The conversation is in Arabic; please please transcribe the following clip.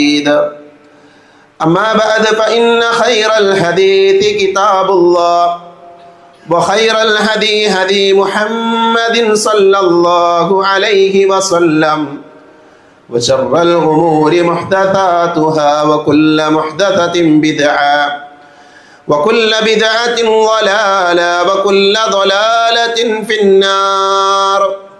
أما بعد فإن خير الحديث كتاب الله وخير الهدي هدي محمد صلى الله عليه وسلم وشر الأمور محدثاتها وكل محدثة بدعة وكل بدعة ضلالة وكل ضلالة في النار.